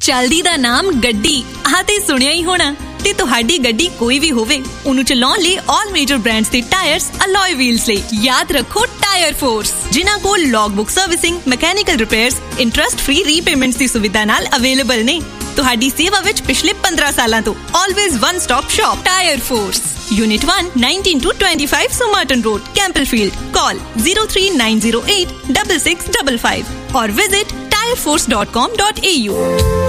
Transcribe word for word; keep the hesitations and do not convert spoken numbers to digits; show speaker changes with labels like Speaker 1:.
Speaker 1: चलदी दा नाम गड्डी आह ते सुनिया ही होना। ते तुहाडी गड्डी कोई भी होवे उन्हें चलाउण लई ऑल मेजर ब्रांड्स दे टायर्स अलॉय व्हील्स लई याद रखो टायर फोर्स, जिन्हां कोल logbook servicing, mechanical repairs, interest free repayments दी सुविधा नाल अवेलेबल ने। तुहाडी सेवा विच पिछले पंद्रह सालां तो always one stop shop tyre force, unit one nineteen to twenty five सुमार्टन road, कैंपलफील्ड। Call zero three nine zero eight double six double five और visit tyre force dot com dot A you.